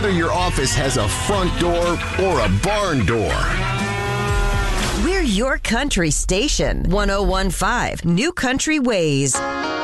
whether your office has a front door or a barn door. We're your country station. 101.5 New Country Ways.